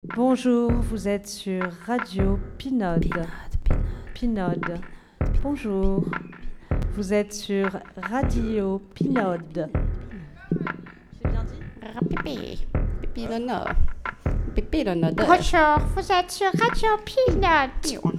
Bonjour, vous êtes sur Radio Pinode. Pinode. Bonjour, vous êtes sur Radio Pinode. J'ai bien dit? Pipi. Pipi le nord. Pipi le nord. Bonjour, vous êtes sur Radio Pinode.